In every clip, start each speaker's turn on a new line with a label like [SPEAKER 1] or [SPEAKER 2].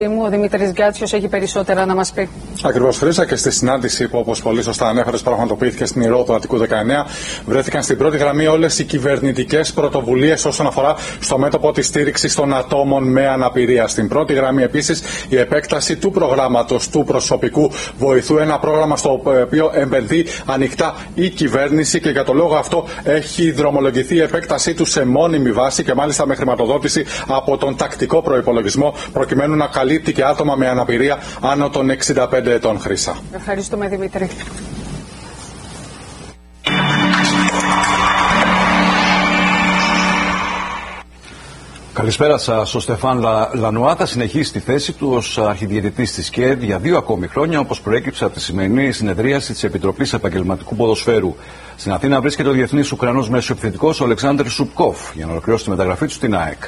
[SPEAKER 1] Ο Δημήτρης Γκάτσιος έχει περισσότερα να μας πει.
[SPEAKER 2] Ακριβώς, Χρύσα, και στη συνάντηση που, όπως πολύ σωστά ανέφερες, πραγματοποιήθηκε στην Ηρώ του Αττικού 19, βρέθηκαν στην πρώτη γραμμή όλες οι κυβερνητικές πρωτοβουλίες όσον αφορά στο μέτωπο της στήριξης των ατόμων με αναπηρία. Στην πρώτη γραμμή, επίσης, η επέκταση του προγράμματος του προσωπικού βοηθού, ένα πρόγραμμα στο οποίο επενδύει ανοιχτά η κυβέρνηση και για το λόγο αυτό έχει δρομολογηθεί η επέκτασή του σε μόνιμη βάση και μάλιστα με χρηματοδότηση από τον τακτικό προϋπολογισμό, προκειμένου να καλύπτει και άτομα με αναπηρία άνω των 65 ετών, Χρύσα.
[SPEAKER 1] Ευχαριστούμε, Δημήτρη.
[SPEAKER 3] Καλησπέρα σας. Ο Στεφάν Λανουά θα συνεχίσει τη θέση του ως αρχιδιαιτητής της ΚΕΔ για 2 ακόμη χρόνια, όπως προέκυψε από τη σημερινή συνεδρίαση της Επιτροπής Επαγγελματικού Ποδοσφαίρου. Στην Αθήνα βρίσκεται ο διεθνής Ουκρανός μεσοεπιθετικός ο Αλεξάνδρ Ζουμπκόφ για να ολοκληρώσει τη μεταγραφή του στην ΑΕΚ.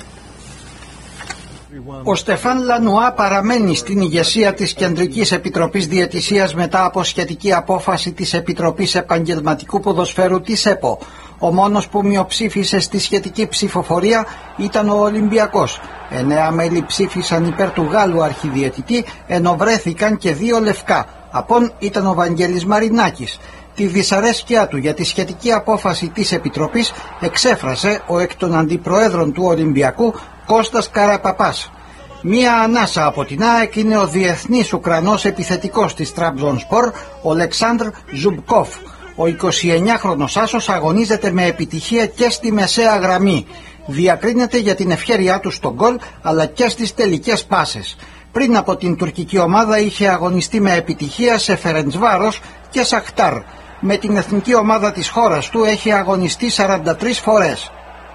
[SPEAKER 4] Ο Στεφάν Λανουά παραμένει στην ηγεσία της Κεντρικής Επιτροπής Διαιτησίας μετά από σχετική απόφαση της Επιτροπής Επαγγελματικού Ποδοσφαίρου της ΕΠΟ. Ο μόνος που μειοψήφισε στη σχετική ψηφοφορία ήταν ο Ολυμπιακός. 9 μέλη ψήφισαν υπέρ του Γάλλου αρχιδιαιτητή, ενώ βρέθηκαν και 2 λευκά. Απόν ήταν ο Βαγγέλης Μαρινάκης. Τη δυσαρέσκειά του για τη σχετική απόφαση της Επιτροπής εξέφρασε ο εκ των αντιπροέδρων του Ολυμπιακού Κώστας Καραπαπάς. Μία ανάσα από την ΑΕΚ είναι ο διεθνής Ουκρανός επιθετικός της Τραμπζονσπορ, ο Αλεξάνδρ Ζουμπκόφ. Ο 29χρονος άσος αγωνίζεται με επιτυχία και στη μεσαία γραμμή. Διακρίνεται για την ευχέρειά του στον γκολ αλλά και στις τελικές πάσες. Πριν από την τουρκική ομάδα είχε αγωνιστεί με επιτυχία σε Φερεντσβάρος και Σαχτάρ. Με την εθνική ομάδα της χώρας του έχει αγωνιστεί 43 φορές.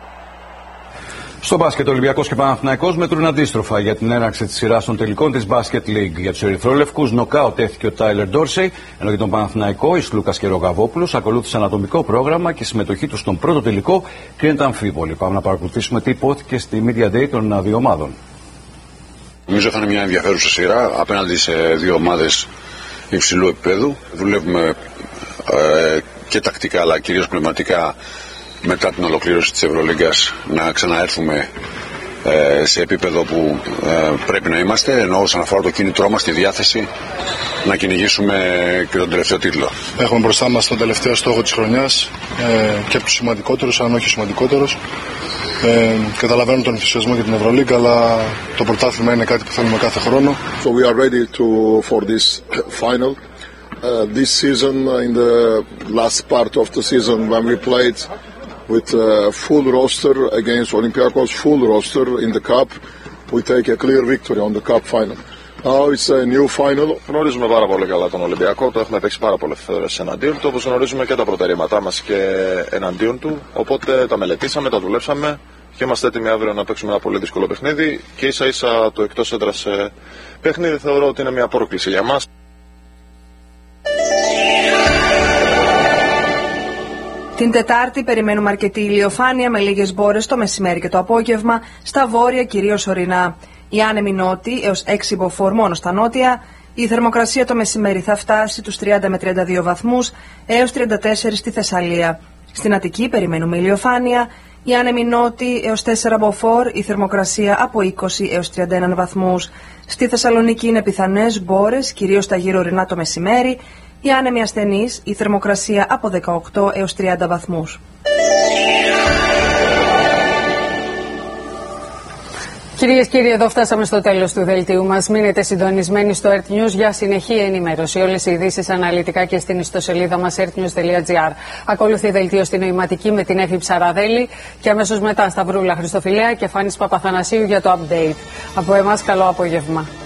[SPEAKER 3] Στο μπάσκετ, Ολυμπιακός και Παναθηναϊκός μετρούν αντίστροφα για την έναρξη της σειράς των τελικών της Basket League. Για τους ερυθρόλευκους, νοκάουτ έθηκε ο Τάιλερ Ντόρσεϊ, ενώ για τον Παναθηναϊκό, εις Λούκας και Ρογαβόπουλος ακολούθησαν ατομικό πρόγραμμα και η συμμετοχή τους στον πρώτο τελικό κρίνεται αμφίβολη. Πάμε να παρακολουθήσουμε τι υπόθηκε στη Media Day των 2 ομάδων.
[SPEAKER 5] Νομίζω θα είναι μια ενδιαφέρουσα σειρά απέναντι σε 2 ομάδες υψηλού επίπεδου. Δουλεύουμε και τακτικά αλλά κυρίως πνευματικά μετά την ολοκλήρωση της Ευρωλίγκας να ξαναέρθουμε σε επίπεδο που πρέπει να είμαστε, ενώ όσον αφορά το κίνητρό μας, τη διάθεση να κυνηγήσουμε και τον τελευταίο τίτλο.
[SPEAKER 6] Έχουμε μπροστά μας τον τελευταίο στόχο της χρονιάς και από τους σημαντικότερους, αν όχι σημαντικότερους. Καταλαβαίνω τον ενθουσιασμό για την Ευρωλίγκα, αλλά το πρωτάθλημα είναι κάτι που θέλουμε κάθε χρόνο.
[SPEAKER 7] So we are ready for this final. This season, in the last part of the season, when we played with full roster against Olympiacos, full roster in the cup, we take a clear victory on the cup final. Now it's a new final.
[SPEAKER 8] Γνωρίζουμε πάρα πολύ καλά τον Ολυμπιακό, το έχουμε παίξει πάρα πολλές φορές εναντίον του, όπως γνωρίζουμε και τα προτερήματά μας και εναντίον του. Οπότε τα μελετήσαμε, τα δουλέψαμε και είμαστε έτοιμοι αύριο να παίξουμε ένα πολύ δύσκολο παιχνίδι. Και ίσα ίσα το εκτός έδρας παιχνίδι θεωρώ ότι είναι μια πρόκληση για μας.
[SPEAKER 9] Την Τετάρτη περιμένουμε αρκετή ηλιοφάνεια με λίγες μπόρες το μεσημέρι και το απόγευμα στα βόρεια, κυρίως ορεινά. Η άνεμη νότη έως 6 μποφόρ μόνο στα νότια. Η θερμοκρασία το μεσημέρι θα φτάσει τους 30 με 32 βαθμούς έως 34 στη Θεσσαλία. Στην Αττική περιμένουμε ηλιοφάνεια. Η άνεμη νότη έως 4 μποφόρ, η θερμοκρασία από 20 έως 31 βαθμούς. Στη Θεσσαλονίκη είναι πιθανές μπόρες, κυρίως στα γύρω ορεινά το μεσημέρι. Η άνεμη ασθενής, η θερμοκρασία από 18 έως 30 βαθμούς.
[SPEAKER 1] Κυρίες και κύριοι, εδώ φτάσαμε στο τέλος του δελτίου μας. Μείνετε συντονισμένοι στο Earth News για συνεχή ενημέρωση. Όλες οι ειδήσεις αναλυτικά και στην ιστοσελίδα μας earthnews.gr. Ακολουθεί δελτίο στη νοηματική με την Εύη Ψαραδέλη και αμέσως μετά Σταυρούλα Χριστοφιλέα και Φάνης Παπαθανασίου για το update. Από εμάς καλό απόγευμα.